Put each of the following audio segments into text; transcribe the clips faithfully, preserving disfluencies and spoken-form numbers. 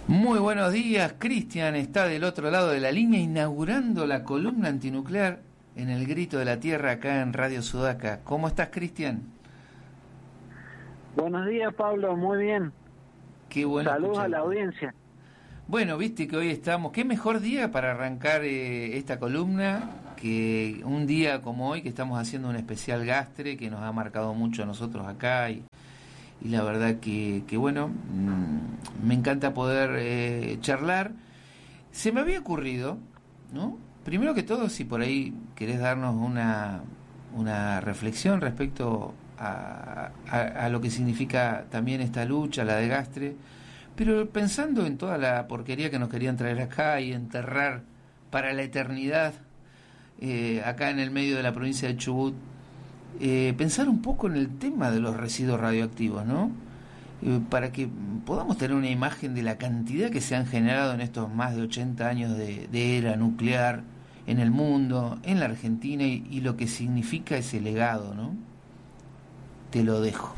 Muy buenos días, Cristian está del otro lado de la línea inaugurando la columna antinuclear en el Grito de la Tierra acá en Radio Sudaca. ¿Cómo estás, Cristian? Buenos días, Pablo, muy bien. Qué bueno. Saludos escucharte. a la audiencia. Bueno, viste que hoy estamos, qué mejor día para arrancar eh, esta columna que un día como hoy que estamos haciendo un especial Gastre que nos ha marcado mucho a nosotros acá y Y la verdad que, que bueno, mmm, me encanta poder eh, charlar. Se me había ocurrido, ¿no? Primero que todo, si por ahí querés darnos una, una reflexión respecto a, a, a lo que significa también esta lucha, la de Gastre, pero pensando en toda la porquería que nos querían traer acá y enterrar para la eternidad eh, acá en el medio de la provincia de Chubut, Eh, pensar un poco en el tema de los residuos radioactivos, ¿no? Eh, para que podamos tener una imagen de la cantidad que se han generado en estos más de ochenta años de, de era nuclear en el mundo, en la Argentina, y, y lo que significa ese legado, ¿no? Te lo dejo.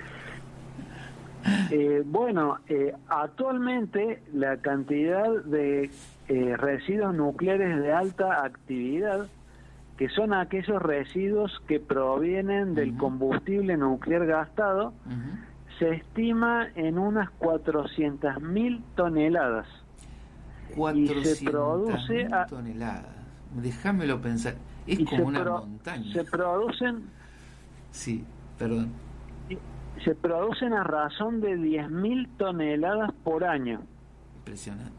Eh, bueno, eh, actualmente la cantidad de eh, residuos nucleares de alta actividad, que son aquellos residuos que provienen del uh-huh. combustible nuclear gastado, uh-huh. se estima en unas cuatrocientas mil toneladas. cuatrocientas y se produce a, toneladas. Déjamelo pensar. Es como una pro, montaña. Se producen. Sí, perdón. Se producen a razón de diez mil toneladas por año. Impresionante.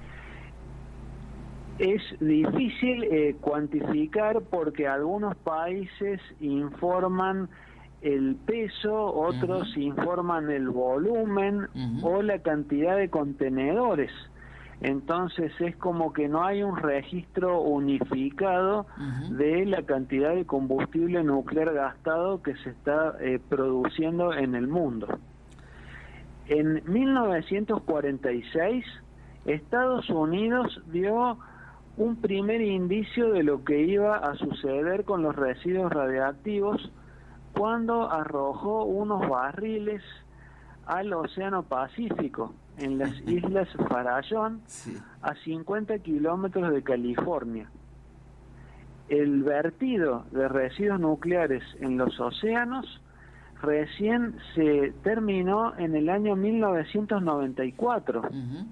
Es difícil eh, cuantificar porque algunos países informan el peso, otros uh-huh. informan el volumen uh-huh. o la cantidad de contenedores. Entonces es como que no hay un registro unificado uh-huh. de la cantidad de combustible nuclear gastado que se está eh, produciendo en el mundo. En mil novecientos cuarenta y seis, Estados Unidos dio un primer indicio de lo que iba a suceder con los residuos radiactivos cuando arrojó unos barriles al Océano Pacífico, en las Islas Farallón, sí. a cincuenta kilómetros de California. El vertido de residuos nucleares en los océanos recién se terminó en el año mil novecientos noventa y cuatro. Uh-huh.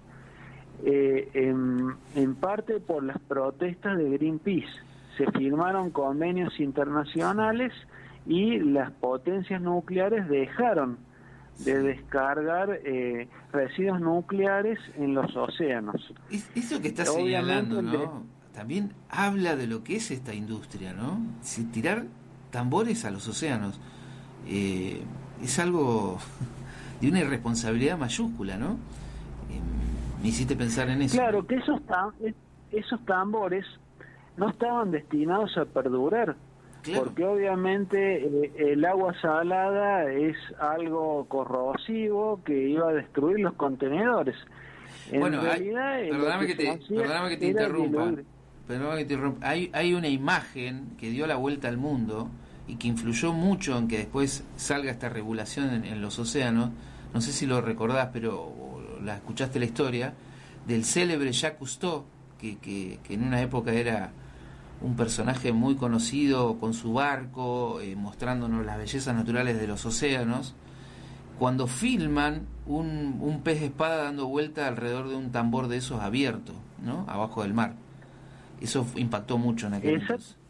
Eh, en, en parte por las protestas de Greenpeace. Se firmaron convenios internacionales y las potencias nucleares dejaron de descargar eh, residuos nucleares en los océanos. Es, eso que estás señalando, ¿no? De... También habla de lo que es esta industria, ¿no? Si tirar tambores a los océanos eh, es algo de una irresponsabilidad mayúscula, ¿no? Eh, Me hiciste pensar en eso. Claro, que esos, tam- esos tambores no estaban destinados a perdurar, claro. porque obviamente eh, el agua salada es algo corrosivo que iba a destruir los contenedores. En bueno, realidad, hay, perdóname, que que te, perdóname que te interrumpa. Perdóname que te interrumpa. Hay, hay una imagen que dio la vuelta al mundo y que influyó mucho en que después salga esta regulación en, en los océanos. No sé si lo recordás, pero la escuchaste la historia del célebre Jacques Cousteau, que, que, que en una época era un personaje muy conocido con su barco, eh, mostrándonos las bellezas naturales de los océanos, cuando filman un, un pez espada dando vuelta alrededor de un tambor de esos abierto, ¿no? Abajo del mar. Eso impactó mucho en aquel Exact- entonces.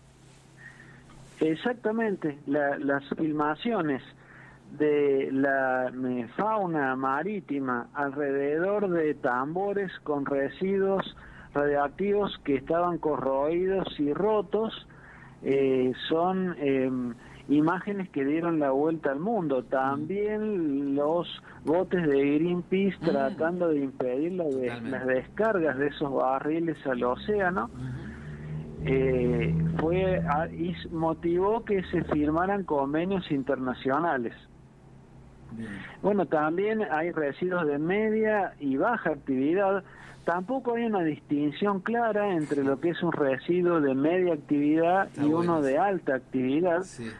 Exactamente, la, las filmaciones de la fauna marítima alrededor de tambores con residuos radiactivos que estaban corroídos y rotos eh, son eh, imágenes que dieron la vuelta al mundo. También los botes de Greenpeace mm. tratando de impedir la de, las descargas de esos barriles al océano mm. eh, fue a, y motivó que se firmaran convenios internacionales. Bien. Bueno, también hay residuos de media y baja actividad. Tampoco hay una distinción clara entre lo que es un residuo de media actividad Está y bueno. uno de alta actividad. Sí.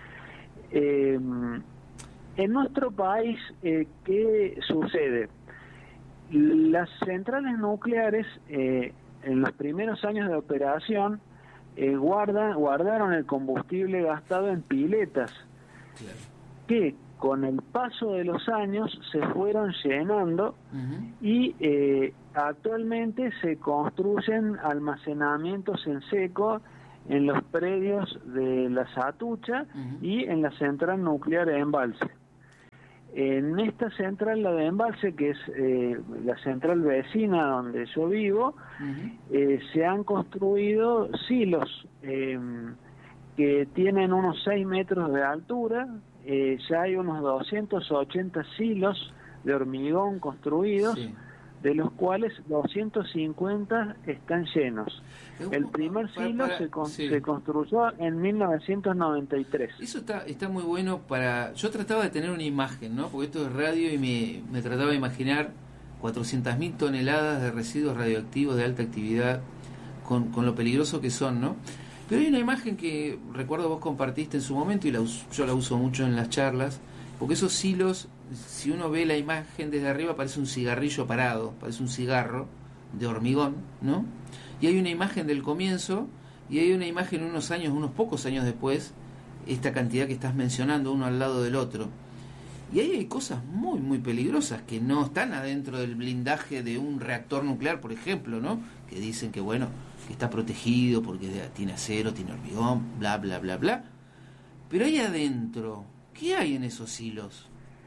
Eh, en nuestro país, eh, ¿qué sucede? las centrales nucleares, eh, en los primeros años de operación, eh, guardan, guardaron el combustible gastado en piletas, claro, que con el paso de los años se fueron llenando, uh-huh, y eh, actualmente se construyen almacenamientos en seco en los predios de la Satucha, uh-huh, y en la central nuclear de Embalse. En esta central, la de Embalse, que es eh, la central vecina donde yo vivo, uh-huh, eh, se han construido silos eh, que tienen unos seis metros de altura. Eh, ya hay unos doscientos ochenta silos de hormigón construidos, sí, de los cuales doscientos cincuenta están llenos. El primer para, silo para, se, con, sí. se construyó en mil novecientos noventa y tres. Eso está está muy bueno para... Yo trataba de tener una imagen, ¿no? Porque esto es radio y me, me trataba de imaginar cuatrocientas mil toneladas de residuos radioactivos de alta actividad con, con lo peligroso que son, ¿no? Pero hay una imagen que recuerdo vos compartiste en su momento y la us, yo la uso mucho en las charlas, porque esos silos, si uno ve la imagen desde arriba, parece un cigarrillo parado, parece un cigarro de hormigón, ¿no? Y hay una imagen del comienzo y hay una imagen unos años, unos pocos años después, esta cantidad que estás mencionando, uno al lado del otro. Y ahí hay cosas muy, muy peligrosas que no están adentro del blindaje de un reactor nuclear, por ejemplo, ¿no? Que dicen que, bueno, que está protegido porque tiene acero, tiene hormigón, bla, bla, bla, bla. Pero ahí adentro, ¿qué hay en esos silos?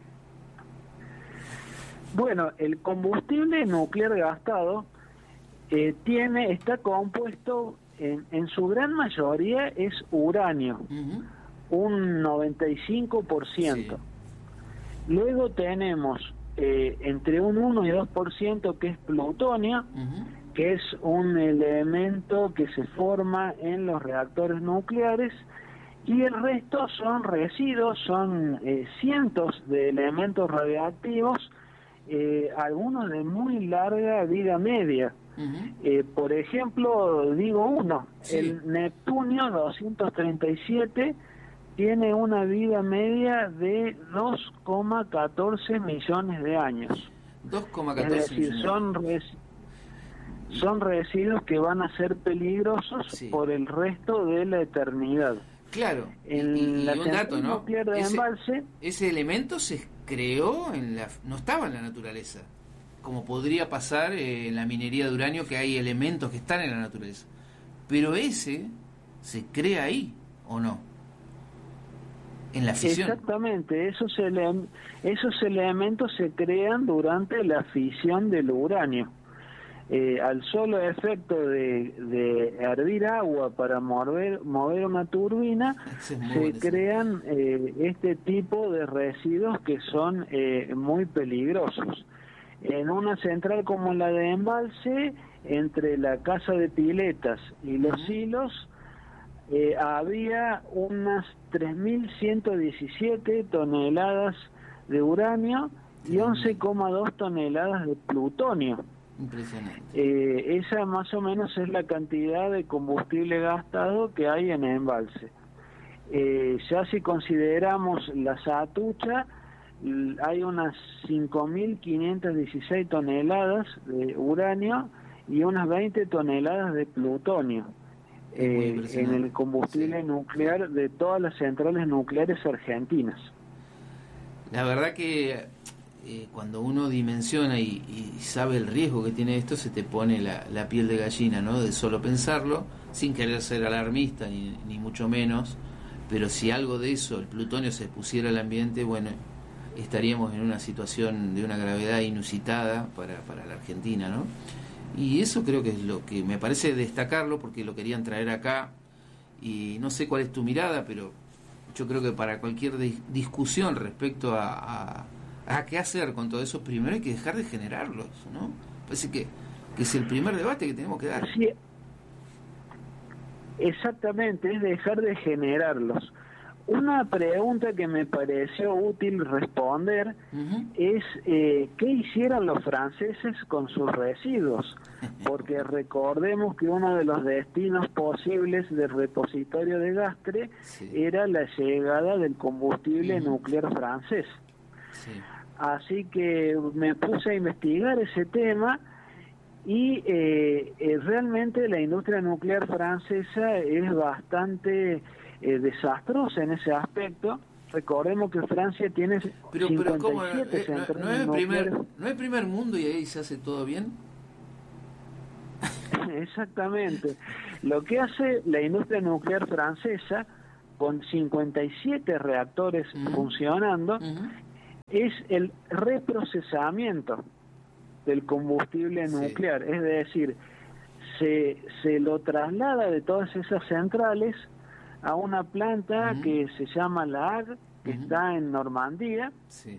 Bueno, el combustible nuclear gastado eh, tiene está compuesto, en, en su gran mayoría, es uranio, uh-huh, un noventa y cinco por ciento. Sí. Luego tenemos eh, entre un uno y dos por ciento que es plutonio, uh-huh, que es un elemento que se forma en los reactores nucleares, y el resto son residuos, son eh, cientos de elementos radioactivos, eh, algunos de muy larga vida media. Uh-huh. Eh, por ejemplo, digo uno, sí, el Neptunio doscientos treinta y siete tiene una vida media de dos coma catorce millones de años. dos coma catorce es decir, son res- son residuos que van a ser peligrosos, sí, por el resto de la eternidad. Claro, en y, la y un dato, ¿no? De ese, Embalse, ese elemento se creó, en la no estaba en la naturaleza, como podría pasar eh, en la minería de uranio, que hay elementos que están en la naturaleza. Pero ese se crea ahí, ¿o no? En la fisión. Exactamente, esos, ele- esos elementos se crean durante la fisión del uranio. Eh, al solo efecto de, de hervir agua para mover, mover una turbina, se crean eh, este tipo de residuos que son eh, muy peligrosos. En una central como la de Embalse, entre la casa de piletas y los uh-huh. silos, eh, había unas tres mil ciento diecisiete toneladas de uranio y once coma dos toneladas de plutonio. Impresionante. Eh, esa más o menos es la cantidad de combustible gastado que hay en Embalse. Eh, ya si consideramos la Satucha, hay unas cinco mil quinientas dieciséis toneladas de uranio y unas veinte toneladas de plutonio eh, en el combustible sí. nuclear de todas las centrales nucleares argentinas. La verdad que eh, cuando uno dimensiona y, y sabe el riesgo que tiene esto, se te pone la, la piel de gallina, ¿no? De solo pensarlo, sin querer ser alarmista ni, ni mucho menos, pero si algo de eso, el plutonio, se pusiera al ambiente, bueno, estaríamos en una situación de una gravedad inusitada para, para la Argentina, ¿no? Y eso creo que es lo que me parece destacarlo, porque lo querían traer acá, y no sé cuál es tu mirada, pero yo creo que para cualquier di- discusión respecto a, a, a qué hacer con todo eso, primero hay que dejar de generarlos, ¿no? Parece que, que es el primer debate que tenemos que dar. Sí, exactamente, es dejar de generarlos. Una pregunta que me pareció útil responder uh-huh. es eh, ¿qué hicieron los franceses con sus residuos? Porque recordemos que uno de los destinos posibles del repositorio de Gastre sí. era la llegada del combustible uh-huh. nuclear francés. Sí. Así que me puse a investigar ese tema y eh, eh, realmente la industria nuclear francesa es bastante eh, desastrosa en ese aspecto. Recordemos que Francia tiene pero, cincuenta y siete pero ¿cómo? Eh, centrales no, no, es nucleares. primer, ¿No es primer mundo y ahí se hace todo bien? Exactamente. Lo que hace la industria nuclear francesa, con cincuenta y siete reactores uh-huh. funcionando, uh-huh. es el reprocesamiento del combustible sí. nuclear. Es decir, se, se lo traslada de todas esas centrales a una planta uh-huh. que se llama la Hague, que uh-huh. está en Normandía. Sí.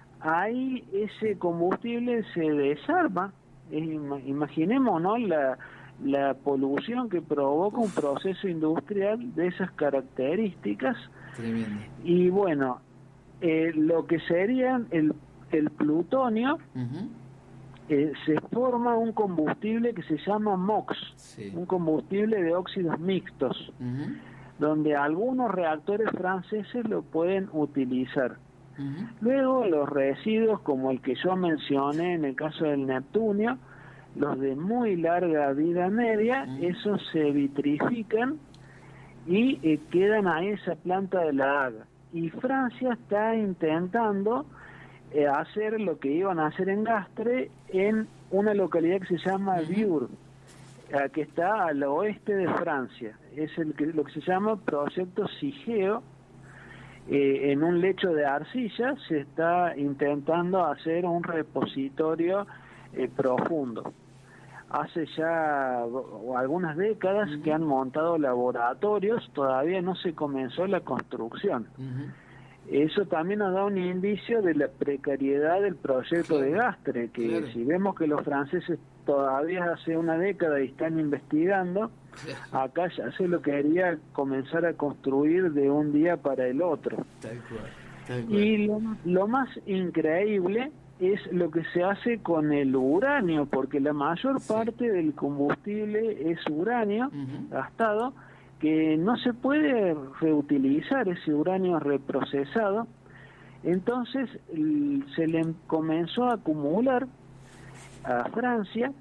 Ahí ese combustible se desarma. Imaginemos, ¿no?, la, la polución que provoca un proceso industrial de esas características. Tremendo. Y bueno, eh, lo que sería el, el plutonio, uh-huh. eh, se forma un combustible que se llama MOX, sí. un combustible de óxidos mixtos, uh-huh. donde algunos reactores franceses lo pueden utilizar. Uh-huh. Luego los residuos, como el que yo mencioné en el caso del Neptunio, los de muy larga vida media, uh-huh. esos se vitrifican y eh, quedan a esa planta de la Hague. Y Francia está intentando eh, hacer lo que iban a hacer en Gastre en una localidad que se llama uh-huh. Biur, eh, que está al oeste de Francia. Es el que, lo que se llama Proyecto Sigeo. Eh, en un lecho de arcilla se está intentando hacer un repositorio eh, profundo. Hace ya algunas décadas uh-huh. que han montado laboratorios, todavía no se comenzó la construcción. Uh-huh. Eso también nos da un indicio de la precariedad del proyecto claro. de Gastre, que claro. si vemos que los franceses todavía hace una década y están investigando, acá ya se lo quería comenzar a construir de un día para el otro. Tal cual, tal cual. Y lo, lo más increíble es lo que se hace con el uranio, porque la mayor sí. parte del combustible es uranio uh-huh. gastado, que no se puede reutilizar ese uranio reprocesado. Entonces se le comenzó a acumular a Francia,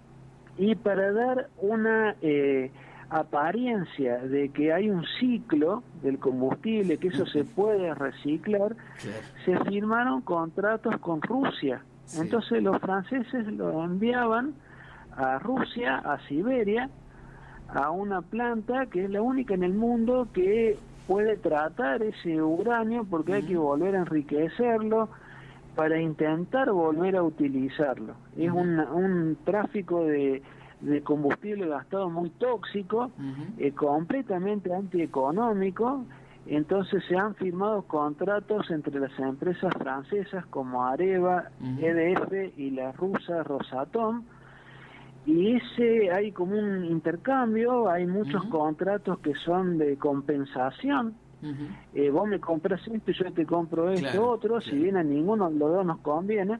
y para dar una eh, apariencia de que hay un ciclo del combustible, que eso se puede reciclar, claro. se firmaron contratos con Rusia. Sí. Entonces los franceses lo enviaban a Rusia, a Siberia, a una planta que es la única en el mundo que puede tratar ese uranio, porque uh-huh. hay que volver a enriquecerlo para intentar volver a utilizarlo. Uh-huh. Es un, un tráfico de, de combustible gastado muy tóxico, uh-huh. eh, completamente antieconómico. Entonces se han firmado contratos entre las empresas francesas como Areva, uh-huh. E D F y la rusa Rosatom, y ese hay como un intercambio, hay muchos uh-huh. contratos que son de compensación. Uh-huh. eh, vos me compras esto y yo te compro esto claro, otro, claro. si bien a ninguno de los dos nos conviene.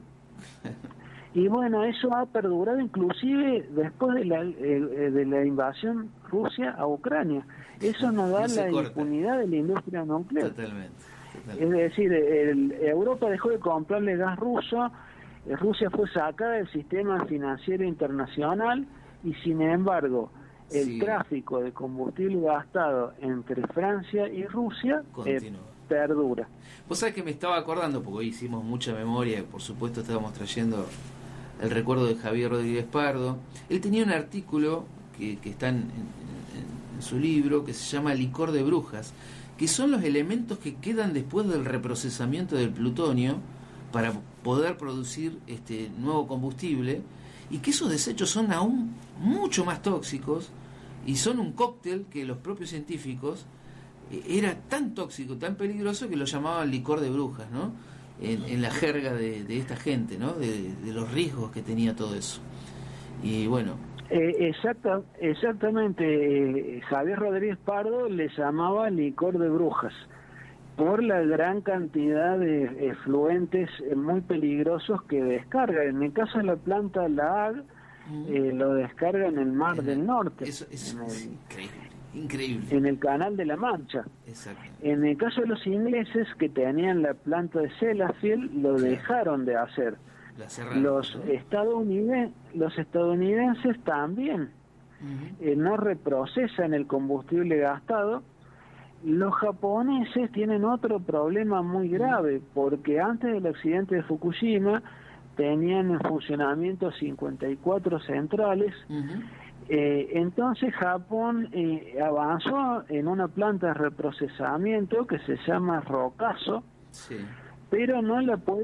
Y bueno, eso ha perdurado inclusive después de la, eh, de la invasión Rusia a Ucrania. Eso nos da no la corta. impunidad de la industria nuclear. Totalmente, totalmente. Es decir, el, Europa dejó de comprarle gas ruso, Rusia fue sacada del sistema financiero internacional y sin embargo el sí. tráfico de combustible gastado entre Francia y Rusia eh, perdura. Vos sabés que me estaba acordando, porque hoy hicimos mucha memoria, por supuesto estábamos trayendo el recuerdo de Javier Rodríguez Pardo. Él tenía un artículo que, que está en, en, en su libro, que se llama Licor de Brujas, que son los elementos que quedan después del reprocesamiento del plutonio para poder producir este nuevo combustible, y que esos desechos son aún mucho más tóxicos y son un cóctel que los propios científicos eh, era tan tóxico, tan peligroso que lo llamaban licor de brujas, ¿no? En, en la jerga de, de esta gente, ¿no? De, de los riesgos que tenía todo eso. Y bueno. Eh, exacta, exactamente, eh, Javier Rodríguez Pardo le llamaba licor de brujas por la gran cantidad de efluentes eh, muy peligrosos que descarga. En el caso de la planta La Hague, mm. eh, lo descarga en el Mar en del Norte. Eso, eso en el, es increíble. Increíble. En el Canal de la Mancha. Exacto. En el caso de los ingleses, que tenían la planta de Sellafield, lo dejaron de hacer. La cerraron, los, ¿no? estadounidenses, los estadounidenses también uh-huh. eh, no reprocesan el combustible gastado. Los japoneses tienen otro problema muy grave, porque antes del accidente de Fukushima tenían en funcionamiento cincuenta y cuatro centrales. Uh-huh. Eh, entonces Japón eh, avanzó en una planta de reprocesamiento que se llama Rocaso, sí. pero no la puede